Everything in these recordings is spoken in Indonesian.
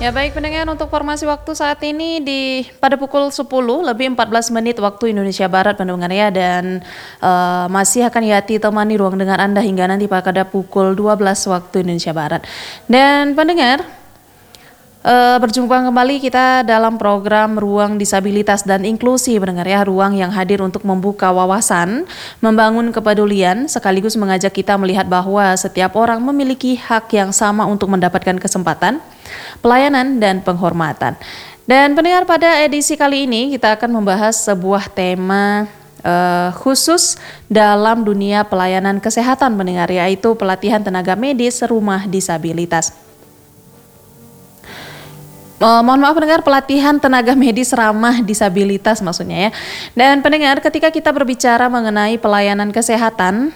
Ya baik pendengar, untuk formasi waktu saat ini pada pukul 10 lebih 14 menit waktu Indonesia Barat pendengar ya, dan masih akan Yati temani ruang dengar Anda hingga nanti pada pukul 12 waktu Indonesia Barat. Dan pendengar, berjumpa kembali kita dalam program Ruang Disabilitas dan Inklusi pendengar ya, ruang yang hadir untuk membuka wawasan, membangun kepedulian, sekaligus mengajak kita melihat bahwa setiap orang memiliki hak yang sama untuk mendapatkan kesempatan, pelayanan, dan penghormatan. Dan pendengar, pada edisi kali ini kita akan membahas sebuah tema khusus dalam dunia pelayanan kesehatan pendengar, yaitu pelatihan tenaga medis rumah disabilitas. Mohon maaf pendengar, pelatihan tenaga medis ramah disabilitas maksudnya ya. Dan pendengar, ketika kita berbicara mengenai pelayanan kesehatan,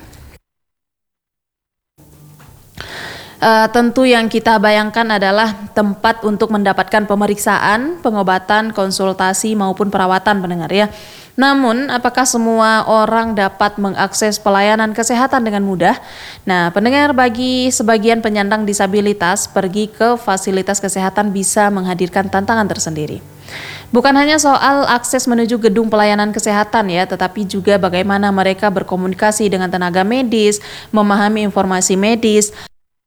tentu yang kita bayangkan adalah tempat untuk mendapatkan pemeriksaan, pengobatan, konsultasi maupun perawatan pendengar ya. Namun, apakah semua orang dapat mengakses pelayanan kesehatan dengan mudah? Nah, pendengar, bagi sebagian penyandang disabilitas, pergi ke fasilitas kesehatan bisa menghadirkan tantangan tersendiri. Bukan hanya soal akses menuju gedung pelayanan kesehatan ya, tetapi juga bagaimana mereka berkomunikasi dengan tenaga medis, memahami informasi medis,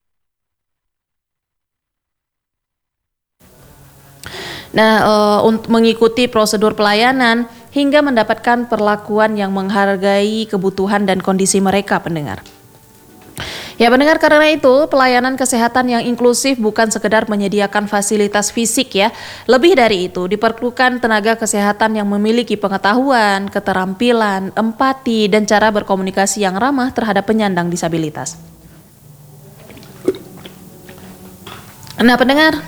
untuk mengikuti prosedur pelayanan hingga mendapatkan perlakuan yang menghargai kebutuhan dan kondisi mereka pendengar. Ya pendengar, karena itu pelayanan kesehatan yang inklusif bukan sekedar menyediakan fasilitas fisik ya. Lebih dari itu, diperlukan tenaga kesehatan yang memiliki pengetahuan, keterampilan, empati, dan cara berkomunikasi yang ramah terhadap penyandang disabilitas. Nah pendengar,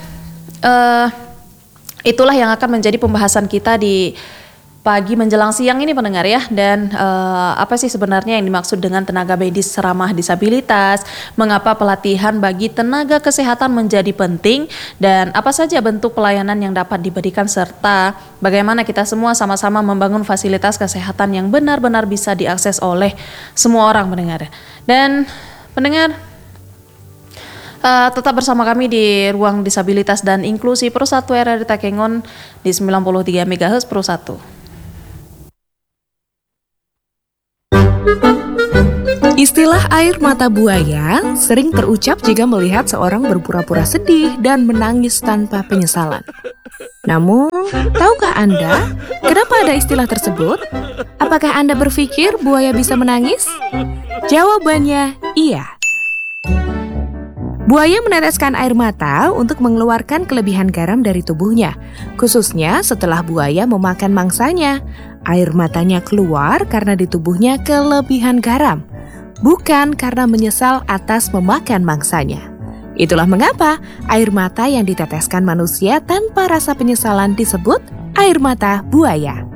itulah yang akan menjadi pembahasan kita di pagi menjelang siang ini pendengar ya. Dan apa sih sebenarnya yang dimaksud dengan tenaga medis ramah disabilitas, mengapa pelatihan bagi tenaga kesehatan menjadi penting, dan apa saja bentuk pelayanan yang dapat diberikan, serta bagaimana kita semua sama-sama membangun fasilitas kesehatan yang benar-benar bisa diakses oleh semua orang pendengar. Dan pendengar, tetap bersama kami di Ruang Disabilitas dan Inklusi Pro 1 RRI Takengon di 93 MHz Pro 1. Istilah air mata buaya sering terucap jika melihat seorang berpura-pura sedih dan menangis tanpa penyesalan. Namun, tahukah Anda kenapa ada istilah tersebut? Apakah Anda berpikir buaya bisa menangis? Jawabannya iya. Buaya meneteskan air mata untuk mengeluarkan kelebihan garam dari tubuhnya, khususnya setelah buaya memakan mangsanya. Air matanya keluar karena di tubuhnya kelebihan garam, bukan karena menyesal atas memakan mangsanya. Itulah mengapa air mata yang diteteskan manusia tanpa rasa penyesalan disebut air mata buaya.